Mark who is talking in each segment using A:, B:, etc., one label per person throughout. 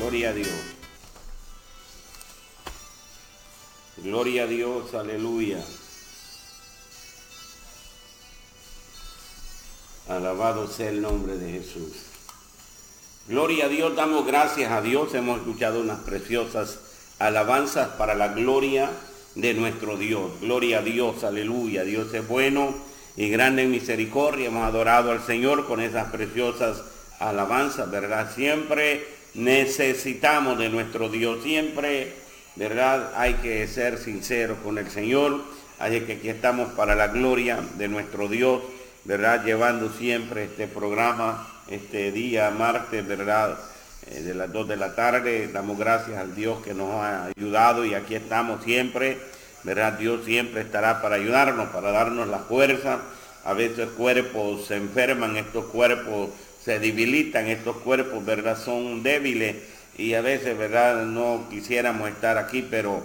A: Gloria a Dios. Gloria a Dios, aleluya. Alabado sea el nombre de Jesús. Gloria a Dios, damos gracias a Dios. Hemos escuchado unas preciosas alabanzas para la gloria de nuestro Dios. Gloria a Dios, aleluya. Dios es bueno y grande en misericordia. Hemos adorado al Señor con esas preciosas alabanzas, ¿verdad? Siempre necesitamos de nuestro Dios, siempre, ¿verdad? Hay que ser sinceros con el Señor. Así que aquí estamos para la gloria de nuestro Dios, ¿verdad? Llevando siempre este programa, este día martes, ¿verdad? De las 2 de la tarde. Damos gracias al Dios que nos ha ayudado y aquí estamos siempre, ¿verdad? Dios siempre estará para ayudarnos, para darnos la fuerza. A veces cuerpos se enferman, estos cuerpos se debilitan, estos cuerpos, ¿verdad? Son débiles y a veces, ¿verdad? No quisiéramos estar aquí, pero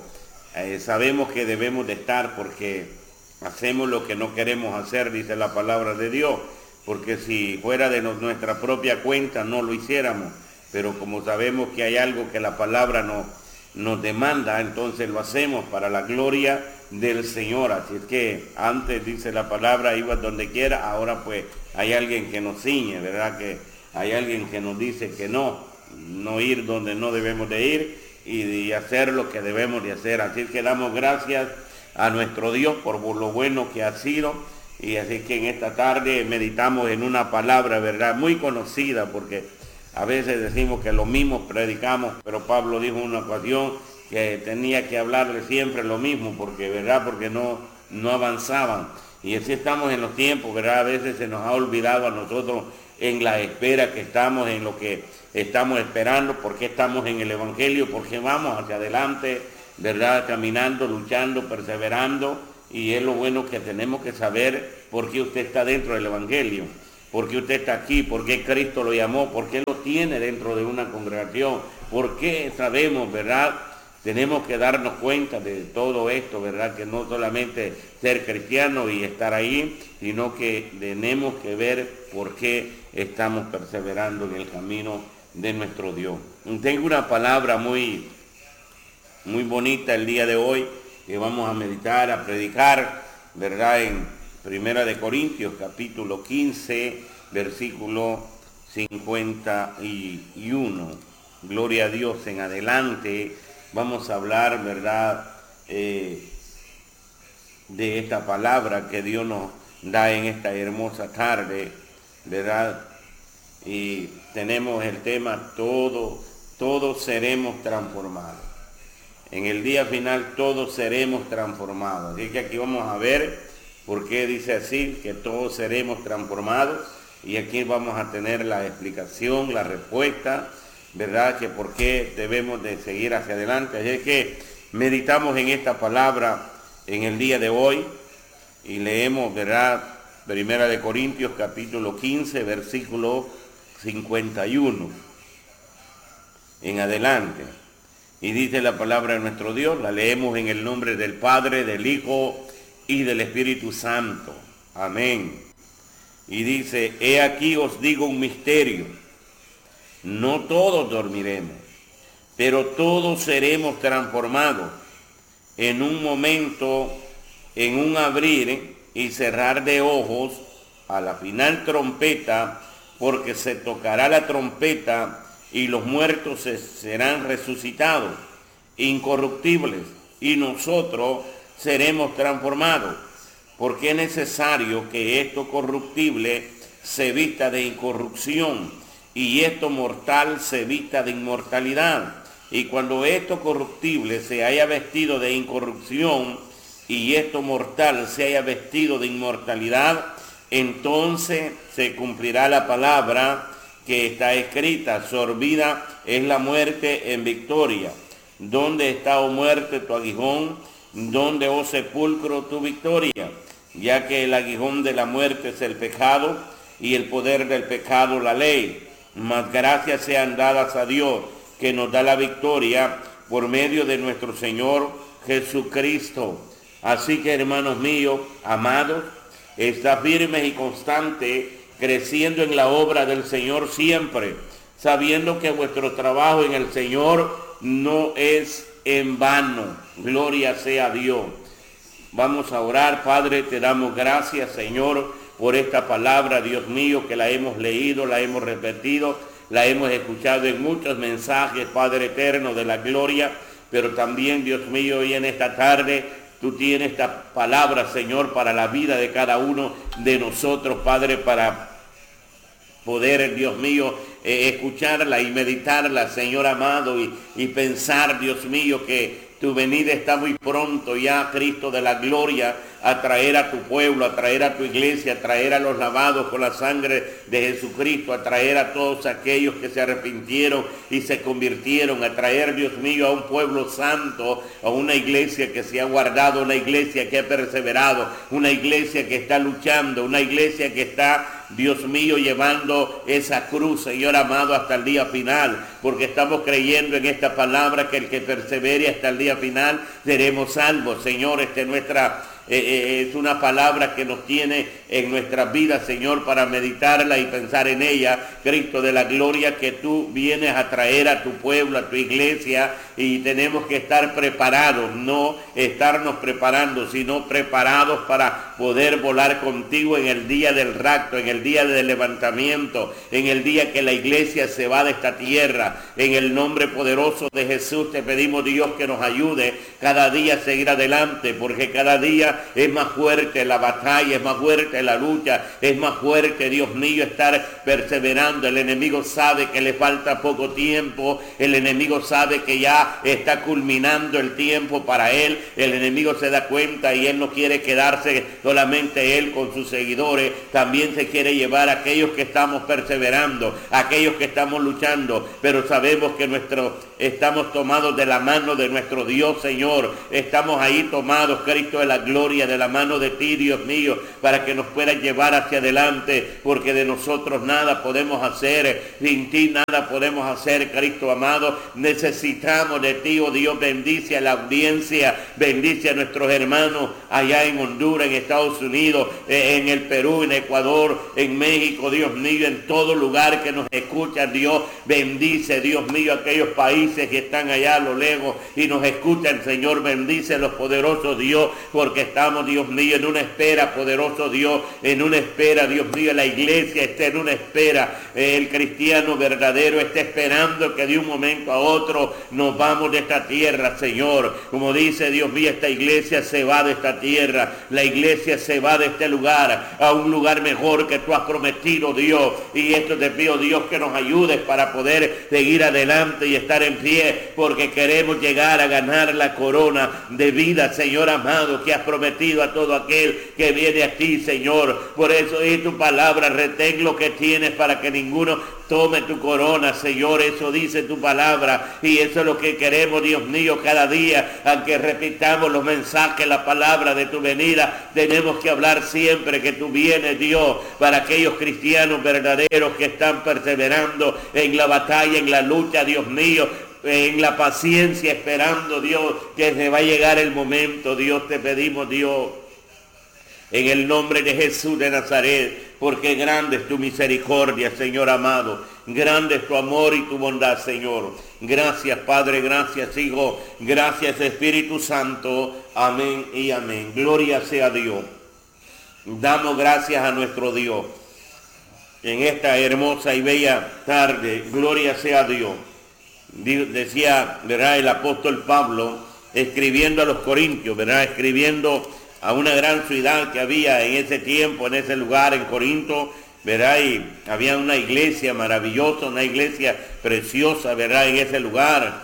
A: sabemos que debemos de estar porque hacemos lo que no queremos hacer, dice la palabra de Dios, porque si fuera de nuestra propia cuenta no lo hiciéramos, pero como sabemos que hay algo que la palabra nos demanda, entonces lo hacemos para la gloria del Señor. Así es que antes, dice la palabra, ibas donde quiera, ahora pues hay alguien que nos ciñe, ¿verdad? Que hay alguien que nos dice que no ir donde no debemos de ir y hacer lo que debemos de hacer. Así es que damos gracias a nuestro Dios por lo bueno que ha sido. Y así que en esta tarde meditamos en una palabra, ¿verdad? Muy conocida, porque a veces decimos que lo mismo predicamos, pero Pablo dijo en una ocasión que tenía que hablarle siempre lo mismo, porque, ¿verdad? Porque no avanzaban. Y así estamos en los tiempos, ¿verdad? A veces se nos ha olvidado a nosotros en la espera que estamos, en lo que estamos esperando, porque estamos en el Evangelio, porque vamos hacia adelante, ¿verdad? Caminando, luchando, perseverando. Y es lo bueno que tenemos que saber por qué usted está dentro del Evangelio, por qué usted está aquí, por qué Cristo lo llamó, por qué lo tiene dentro de una congregación, por qué sabemos, ¿verdad? Tenemos que darnos cuenta de todo esto, ¿verdad? Que no solamente ser cristiano y estar ahí, sino que tenemos que ver por qué estamos perseverando en el camino de nuestro Dios. Tengo una palabra muy bonita el día de hoy, que vamos a meditar, a predicar, ¿verdad? En 1 de Corintios, capítulo 15, versículo 51. Gloria a Dios. En adelante vamos a hablar, ¿verdad? De esta palabra que Dios nos da en esta hermosa tarde, ¿verdad? Y tenemos el tema, todos seremos transformados. En el día final todos seremos transformados. Así que aquí vamos a ver por qué dice así, que todos seremos transformados. Y aquí vamos a tener la explicación, la respuesta, ¿verdad? Que por qué debemos de seguir hacia adelante. Así que meditamos en esta palabra en el día de hoy y leemos, ¿verdad? 1 de Corintios capítulo 15, versículo 51. En adelante. Y dice la palabra de nuestro Dios, la leemos en el nombre del Padre, del Hijo y del Espíritu Santo. Amén. Y dice, he aquí os digo un misterio. No todos dormiremos, pero todos seremos transformados en un momento, en un abrir y cerrar de ojos, a la final trompeta, porque se tocará la trompeta y los muertos serán resucitados, incorruptibles, y nosotros seremos transformados, porque es necesario que esto corruptible se vista de incorrupción, y esto mortal se vista de inmortalidad. Y cuando esto corruptible se haya vestido de incorrupción, y esto mortal se haya vestido de inmortalidad, entonces se cumplirá la palabra que está escrita, sorbida es la muerte en victoria. ¿Dónde está, oh muerte, tu aguijón? ¿Dónde, oh sepulcro, tu victoria? Ya que el aguijón de la muerte es el pecado y el poder del pecado la ley. Mas gracias sean dadas a Dios, que nos da la victoria por medio de nuestro Señor Jesucristo. Así que, hermanos míos, amados, está firmes y constante, creciendo en la obra del Señor siempre, sabiendo que vuestro trabajo en el Señor no es en vano. Gloria sea a Dios. Vamos a orar. Padre, te damos gracias, Señor, por esta palabra, Dios mío, que la hemos leído, la hemos repetido, la hemos escuchado en muchos mensajes, Padre eterno de la gloria, pero también, Dios mío, hoy en esta tarde tú tienes esta palabra, Señor, para la vida de cada uno de nosotros, Padre, para poder, Dios mío, escucharla y meditarla, Señor amado, y pensar, Dios mío, que tu venida está muy pronto ya, Cristo de la gloria, a traer a tu pueblo, a traer a tu iglesia, a traer a los lavados con la sangre de Jesucristo, a traer a todos aquellos que se arrepintieron y se convirtieron, a traer, Dios mío, a un pueblo santo, a una iglesia que se ha guardado, una iglesia que ha perseverado, una iglesia que está luchando, una iglesia que está, Dios mío, llevando esa cruz, Señor amado, hasta el día final, porque estamos creyendo en esta palabra que el que persevere hasta el día final seremos salvos. Señor, es una palabra que nos tiene en nuestras vidas, Señor, para meditarla y pensar en ella. Cristo de la gloria, que tú vienes a traer a tu pueblo, a tu iglesia, y tenemos que estar preparados, no estarnos preparando, sino preparados para poder volar contigo en el día del rapto, en el día del levantamiento, en el día que la iglesia se va de esta tierra. En el nombre poderoso de Jesús te pedimos, Dios, que nos ayude cada día a seguir adelante, porque cada día es más fuerte la batalla, es más fuerte la lucha, es más fuerte, Dios mío, estar perseverando. El enemigo sabe que le falta poco tiempo, el enemigo sabe que ya está culminando el tiempo para él, el enemigo se da cuenta y él no quiere quedarse solamente él con sus seguidores, también se quiere llevar a aquellos que estamos perseverando, a aquellos que estamos luchando, pero sabemos que estamos tomados de la mano de nuestro Dios, Señor, estamos ahí tomados, Cristo de la gloria, de la mano de ti, Dios mío, para que nos puedas llevar hacia adelante, porque de nosotros nada podemos hacer, sin ti nada podemos hacer, Cristo amado. Necesitamos de ti, oh Dios. Bendice a la audiencia, bendice a nuestros hermanos allá en Honduras, en Estados Unidos, en el Perú, en Ecuador, en México, Dios mío, en todo lugar que nos escuchan, Dios. Bendice, Dios mío, aquellos países que están allá a lo lejos y nos escuchan, Señor. Bendice a los poderosos, Dios, porque estamos, Dios mío, en una espera, poderoso Dios, en una espera, Dios mío. La iglesia está en una espera, el cristiano verdadero está esperando que de un momento a otro nos vamos de esta tierra, Señor. Como dice, Dios mío, esta iglesia se va de esta tierra, la iglesia se va de este lugar a un lugar mejor que tú has prometido, Dios. Y esto te pido, Dios, que nos ayudes para poder seguir adelante y estar en pie, porque queremos llegar a ganar la corona de vida, Señor amado, que has prometido a todo aquel que viene a ti, Señor. Por eso es tu palabra, retén lo que tienes para que ninguno tome tu corona, Señor. Eso dice tu palabra y eso es lo que queremos, Dios mío, cada día. Aunque repitamos los mensajes, la palabra de tu venida, tenemos que hablar siempre que tú vienes, Dios, para aquellos cristianos verdaderos que están perseverando en la batalla, en la lucha, Dios mío, en la paciencia, esperando, Dios, que se va a llegar el momento. Dios, te pedimos, Dios, en el nombre de Jesús de Nazaret, porque grande es tu misericordia, Señor amado, grande es tu amor y tu bondad, Señor. Gracias, Padre, gracias, Hijo, gracias, Espíritu Santo. Amén y amén. Gloria sea a Dios. Damos gracias a nuestro Dios en esta hermosa y bella tarde. Gloria sea a Dios. Decía, ¿verdad?, el apóstol Pablo, escribiendo a los Corintios, ¿verdad?, escribiendo a una gran ciudad que había en ese tiempo, en ese lugar, en Corinto, ¿verdad? Y había una iglesia maravillosa, una iglesia preciosa, ¿verdad?, en ese lugar.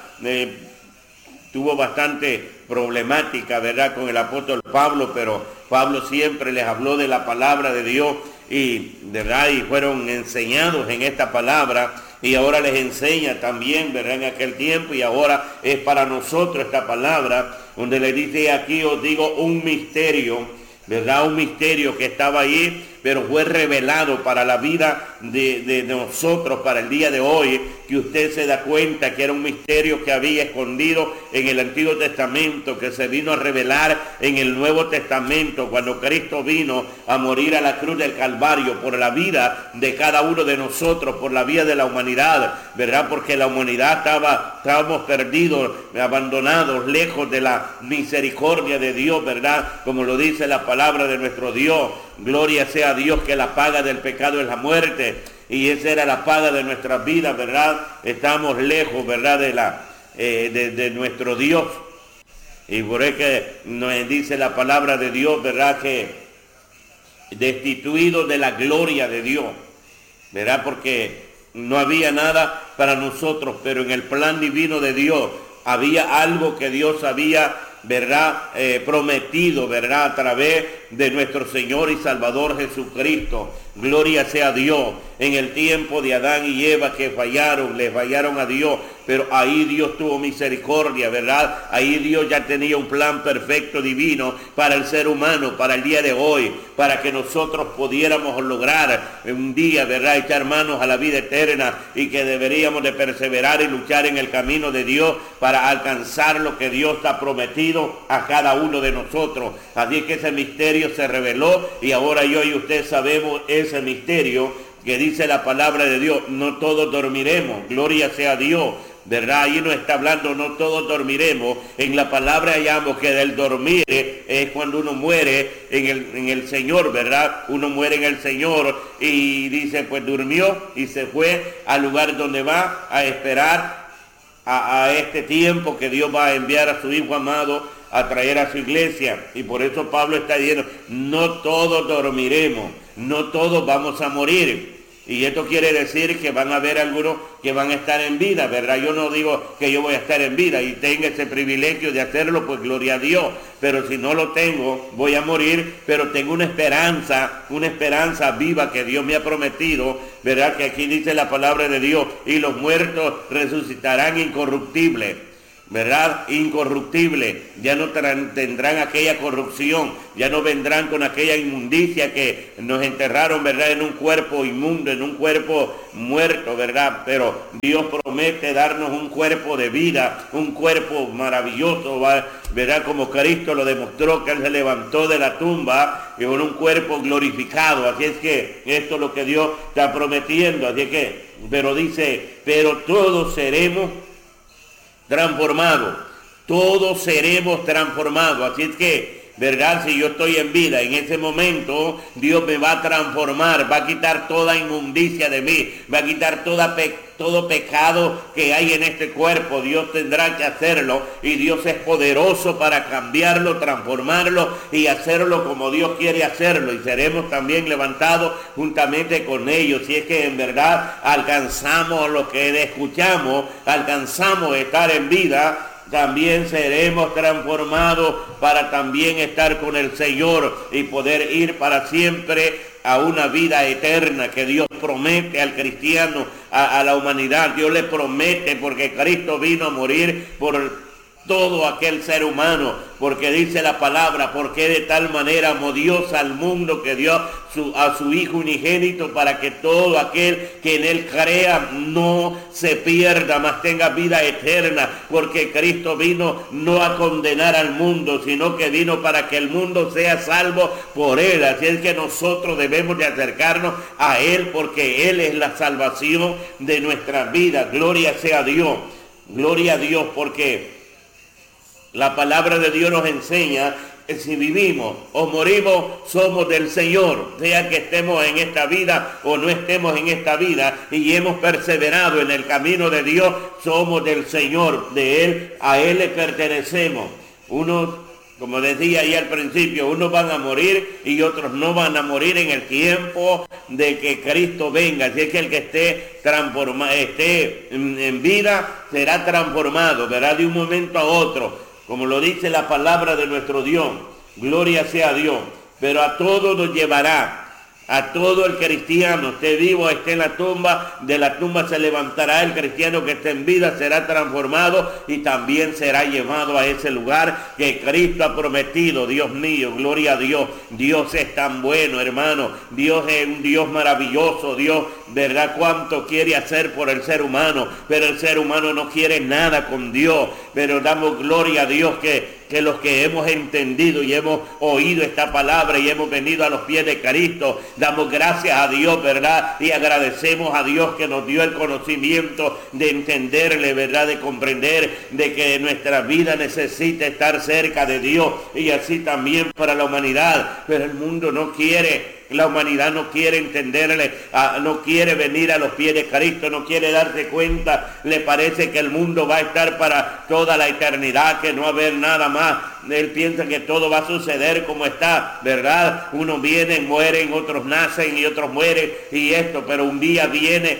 A: Tuvo bastante problemática, ¿verdad?, con el apóstol Pablo, pero Pablo siempre les habló de la palabra de Dios y, ¿verdad?, y fueron enseñados en esta palabra. Y ahora les enseña también, ¿verdad?, en aquel tiempo, y ahora es para nosotros esta palabra, donde le dice: aquí os digo un misterio, ¿verdad?, un misterio que estaba ahí, pero fue revelado para la vida de nosotros, para el día de hoy, que usted se da cuenta que era un misterio que había escondido en el Antiguo Testamento, que se vino a revelar en el Nuevo Testamento, cuando Cristo vino a morir a la cruz del Calvario por la vida de cada uno de nosotros, por la vida de la humanidad, ¿verdad? Porque la humanidad estábamos perdidos, abandonados, lejos de la misericordia de Dios, ¿verdad? Como lo dice la palabra de nuestro Dios. Gloria sea a Dios, que la paga del pecado es la muerte, y esa era la paga de nuestras vidas, ¿verdad? Estamos lejos, ¿verdad? De nuestro Dios. Y por eso que nos dice la palabra de Dios, ¿verdad? Que destituidos de la gloria de Dios, ¿verdad? Porque no había nada para nosotros, pero en el plan divino de Dios había algo que Dios había, ¿verdad? Prometido, ¿verdad? A través de nuestro Señor y Salvador Jesucristo. Gloria sea a Dios. En el tiempo de Adán y Eva que le fallaron a Dios, pero ahí Dios tuvo misericordia, ¿verdad? Ahí Dios ya tenía un plan perfecto divino para el ser humano, para el día de hoy, para que nosotros pudiéramos lograr un día, ¿verdad? Echar manos a la vida eterna, y que deberíamos de perseverar y luchar en el camino de Dios para alcanzar lo que Dios ha prometido a cada uno de nosotros. Así que ese misterio se reveló, y ahora yo y usted sabemos ese misterio que dice la palabra de Dios. No todos dormiremos, gloria sea a Dios, ¿verdad? Ahí nos está hablando, no todos dormiremos. En la palabra hallamos que del dormir es cuando uno muere en el Señor, ¿verdad? Uno muere en el Señor, y dice, pues durmió y se fue al lugar donde va a esperar a este tiempo que Dios va a enviar a su Hijo amado a traer a su iglesia. Y por eso Pablo está diciendo, no todos dormiremos, no todos vamos a morir. Y esto quiere decir que van a haber algunos que van a estar en vida, ¿verdad? Yo no digo que yo voy a estar en vida y tenga ese privilegio de hacerlo, pues gloria a Dios. Pero si no lo tengo, voy a morir, pero tengo una esperanza viva que Dios me ha prometido, ¿verdad? Que aquí dice la palabra de Dios, y los muertos resucitarán incorruptibles, ¿verdad? Incorruptible, ya no tendrán aquella corrupción, ya no vendrán con aquella inmundicia que nos enterraron, ¿verdad? En un cuerpo inmundo, en un cuerpo muerto, ¿verdad? Pero Dios promete darnos un cuerpo de vida, un cuerpo maravilloso, ¿verdad? Como Cristo lo demostró, que Él se levantó de la tumba y con un cuerpo glorificado. Así es que esto es lo que Dios está prometiendo. Así es que, pero dice, pero todos seremos transformados, todos seremos transformados. Así es que, ¿verdad? Si yo estoy en vida, en ese momento Dios me va a transformar, va a quitar toda inmundicia de mí, va a quitar todo pecado que hay en este cuerpo. Dios tendrá que hacerlo, y Dios es poderoso para cambiarlo, transformarlo y hacerlo como Dios quiere hacerlo, y seremos también levantados juntamente con ellos. Si es que en verdad alcanzamos lo que escuchamos, alcanzamos estar en vida, también seremos transformados para también estar con el Señor y poder ir para siempre a una vida eterna que Dios promete al cristiano, a la humanidad. Dios le promete, porque Cristo vino a morir por todo aquel ser humano, porque dice la palabra, porque de tal manera amó Dios al mundo que dio a su Hijo unigénito, para que todo aquel que en Él crea no se pierda, mas tenga vida eterna. Porque Cristo vino no a condenar al mundo, sino que vino para que el mundo sea salvo por Él. Así es que nosotros debemos de acercarnos a Él, porque Él es la salvación de nuestra vida. Gloria sea a Dios, gloria a Dios, porque la palabra de Dios nos enseña que si vivimos o morimos, somos del Señor, sea que estemos en esta vida o no estemos en esta vida, y hemos perseverado en el camino de Dios, somos del Señor, de Él, a Él le pertenecemos. Unos, como decía ahí al principio, unos van a morir y otros no van a morir en el tiempo de que Cristo venga. Así es que el que esté en vida será transformado, verá de un momento a otro, como lo dice la palabra de nuestro Dios. Gloria sea a Dios. Pero a todos nos llevará A todo el cristiano, esté vivo, esté en la tumba, de la tumba se levantará. El cristiano que esté en vida será transformado y también será llevado a ese lugar que Cristo ha prometido. Dios mío, gloria a Dios. Dios es tan bueno, hermano. Dios es un Dios maravilloso. Dios, ¿verdad? Cuánto quiere hacer por el ser humano, pero el ser humano no quiere nada con Dios. Pero damos gloria a Dios que los que hemos entendido y hemos oído esta palabra y hemos venido a los pies de Cristo, damos gracias a Dios, ¿verdad? Y agradecemos a Dios que nos dio el conocimiento de entenderle, ¿verdad? De comprender de que nuestra vida necesita estar cerca de Dios, y así también para la humanidad. Pero el mundo no quiere. La humanidad no quiere entenderle, no quiere venir a los pies de Cristo, no quiere darse cuenta. Le parece que el mundo va a estar para toda la eternidad, que no va a haber nada más. Él piensa que todo va a suceder como está, ¿verdad? Unos vienen, mueren, otros nacen y otros mueren y esto, pero un día viene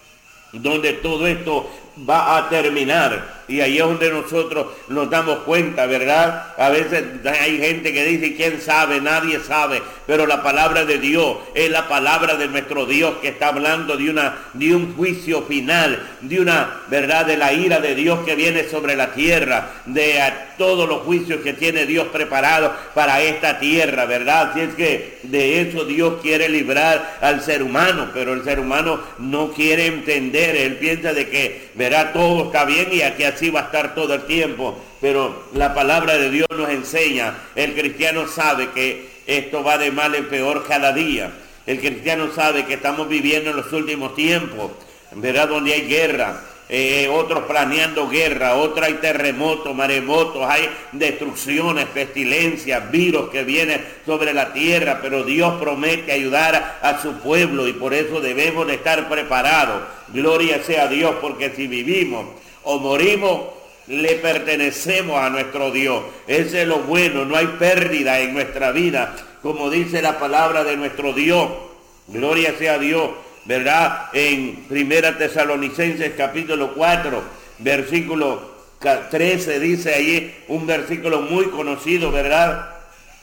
A: donde todo esto va a terminar. Y ahí es donde nosotros nos damos cuenta, ¿verdad? A veces hay gente que dice, ¿quién sabe? Nadie sabe. Pero la palabra de Dios es la palabra de nuestro Dios, que está hablando de un juicio final, ¿verdad? De la ira de Dios que viene sobre la tierra, de todos los juicios que tiene Dios preparados para esta tierra, ¿verdad? Así es que de eso Dios quiere librar al ser humano, pero el ser humano no quiere entender. Él piensa de que, ¿verdad? Todo está bien y aquí así va a estar todo el tiempo, pero la palabra de Dios nos enseña. El cristiano sabe que esto va de mal en peor cada día. El cristiano sabe que estamos viviendo en los últimos tiempos, ¿verdad? Donde hay guerra, otros planeando guerra, otros hay terremotos, maremotos, hay destrucciones, pestilencias, virus que vienen sobre la tierra, pero Dios promete ayudar a su pueblo y por eso debemos de estar preparados. Gloria sea a Dios, porque si vivimos o morimos, le pertenecemos a nuestro Dios. Ese es lo bueno, no hay pérdida en nuestra vida, como dice la palabra de nuestro Dios. Gloria sea a Dios, ¿verdad? En 1 Tesalonicenses capítulo 4, versículo 13, dice allí un versículo muy conocido, ¿verdad?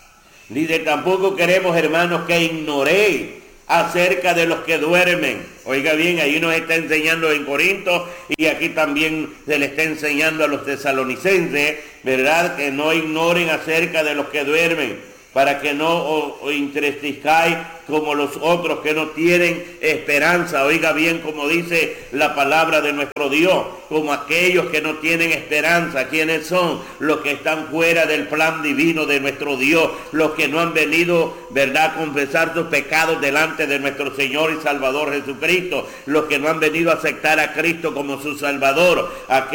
A: Dice, tampoco queremos, hermanos, que ignoréis acerca de los que duermen. Oiga bien, ahí nos está enseñando en Corinto y aquí también se le está enseñando a los tesalonicenses, ¿verdad? Que no ignoren acerca de los que duermen, para que no os entristezcáis como los otros que no tienen esperanza. Oiga bien como dice la palabra de nuestro Dios, como aquellos que no tienen esperanza. ¿Quiénes son? Los que están fuera del plan divino de nuestro Dios, los que no han venido, ¿verdad?, a confesar sus pecados delante de nuestro Señor y Salvador Jesucristo, los que no han venido a aceptar a Cristo como su Salvador.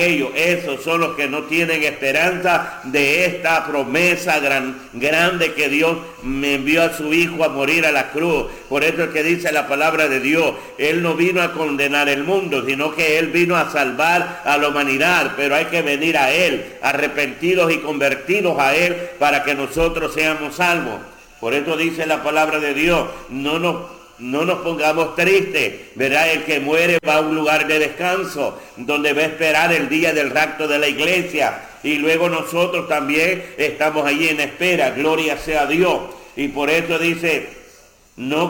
A: Esos son los que no tienen esperanza de esta promesa grande que Dios me envió a su Hijo a morir a la cruz. Por eso es que dice la palabra de Dios, Él no vino a condenar el mundo, sino que Él vino a salvar a la humanidad, pero hay que venir a Él, arrepentidos y convertidos a Él, para que nosotros seamos salvos. Por eso dice la palabra de Dios, no nos pongamos tristes, ¿verdad? El que muere va a un lugar de descanso, donde va a esperar el día del rapto de la iglesia, y luego nosotros también estamos allí en espera. Gloria sea a Dios. Y por eso dice, no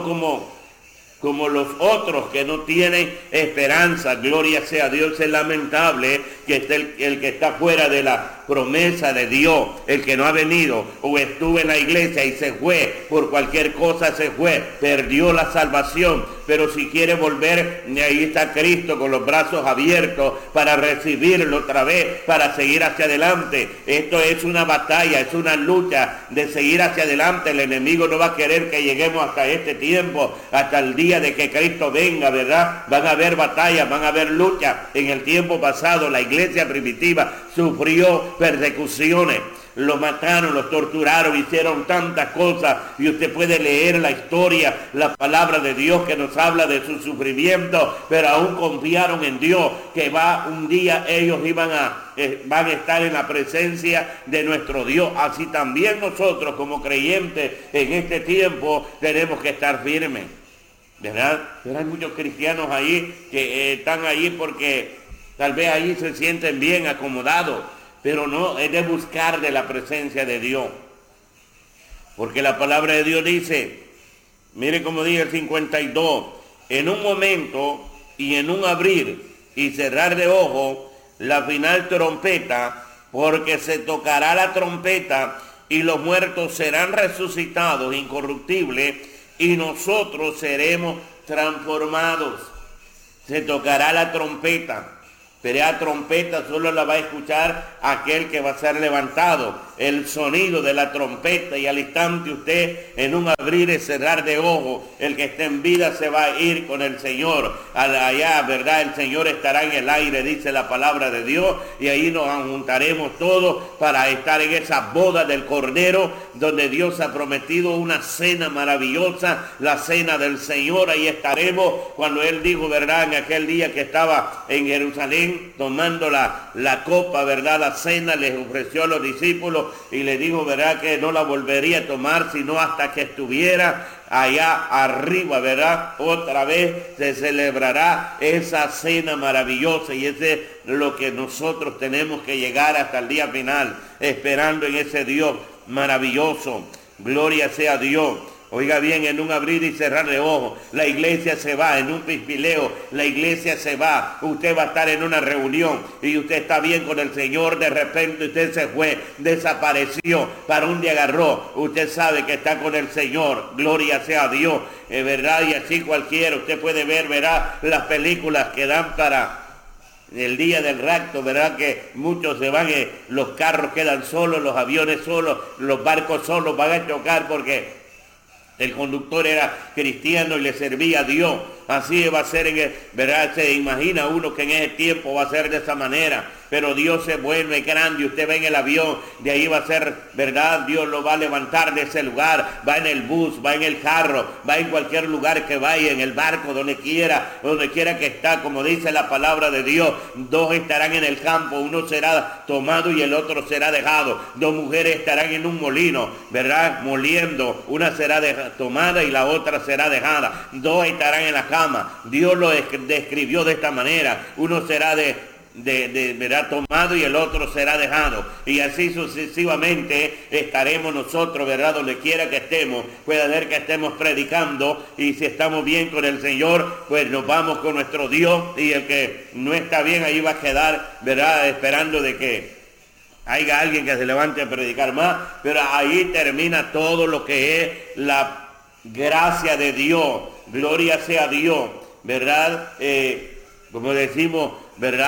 A: como los otros que no tienen esperanza. Gloria sea a Dios. Es lamentable que esté el que está fuera de la promesa de Dios, el que no ha venido o estuvo en la iglesia y se fue, por cualquier cosa se fue, perdió la salvación. Pero si quiere volver, ahí está Cristo con los brazos abiertos para recibirlo otra vez, para seguir hacia adelante. Esto es una batalla, es una lucha de seguir hacia adelante. El enemigo no va a querer que lleguemos hasta este tiempo, hasta el día de que Cristo venga, ¿verdad? Van a haber batallas, van a haber luchas. En el tiempo pasado la iglesia primitiva sufrió persecuciones, lo mataron, lo torturaron, hicieron tantas cosas, y usted puede leer la historia, la palabra de Dios que nos habla de su sufrimiento, pero aún confiaron en Dios, que un día ellos van a estar en la presencia de nuestro Dios. Así también nosotros como creyentes en este tiempo tenemos que estar firmes, ¿verdad? Pero hay muchos cristianos ahí que están ahí porque tal vez ahí se sienten bien acomodados, pero no, es de buscar de la presencia de Dios. Porque la palabra de Dios dice, Mire como dice el 52, en un momento y en un abrir y cerrar de ojos, la final trompeta, porque se tocará la trompeta y los muertos serán resucitados incorruptibles y nosotros seremos transformados. Se tocará la trompeta, pero la trompeta solo la va a escuchar aquel que va a ser levantado. El sonido de la trompeta, y al instante usted, en un abrir y cerrar de ojos, el que esté en vida se va a ir con el Señor. Allá, ¿verdad? El Señor estará en el aire, dice la palabra de Dios, y ahí nos juntaremos todos para estar en esa boda del Cordero, donde Dios ha prometido una cena maravillosa, la cena del Señor. Ahí estaremos cuando Él dijo, ¿verdad? En aquel día que estaba en Jerusalén tomando la copa, ¿verdad? La cena, les ofreció a los discípulos y le dijo, ¿verdad? Que no la volvería a tomar sino hasta que estuviera allá arriba, ¿verdad? Otra vez se celebrará esa cena maravillosa, y ese es lo que nosotros tenemos que llegar hasta el día final, esperando en ese Dios maravilloso. Gloria sea a Dios. Oiga bien, en un abrir y cerrar de ojos, la iglesia se va, en un pispileo, la iglesia se va. Usted va a estar en una reunión y usted está bien con el Señor, de repente usted se fue, desapareció, para un día agarró. Usted sabe que está con el Señor, gloria sea a Dios, ¿verdad? Y así cualquiera, usted puede ver, ¿verdad? Las películas que dan para el día del rapto, ¿verdad? Que muchos se van, los carros quedan solos, los aviones solos, los barcos solos, van a chocar porque el conductor era cristiano y le servía a Dios. Así va a ser, ¿verdad? Se imagina uno que en ese tiempo va a ser de esa manera. Pero Dios es bueno, es grande. Usted va en el avión, de ahí va a ser, ¿verdad? Dios lo va a levantar de ese lugar. Va en el bus, va en el carro, va en cualquier lugar que vaya, en el barco, donde quiera que está. Como dice la palabra de Dios, dos estarán en el campo, uno será tomado y el otro será dejado. Dos mujeres estarán en un molino, ¿verdad? Moliendo. Una será tomada y la otra será dejada. Dos estarán en la cama. Dios lo describió de esta manera. Uno será ¿verdad? Tomado y el otro será dejado, y así sucesivamente estaremos nosotros, ¿verdad? Donde quiera que estemos, puede ser que estemos predicando, y si estamos bien con el Señor, pues nos vamos con nuestro Dios, y el que no está bien ahí va a quedar, ¿verdad? Esperando de que haya alguien que se levante a predicar más. Pero ahí termina todo lo que es la gracia de Dios. Gloria sea a Dios, ¿verdad? Como decimos, ¿verdad?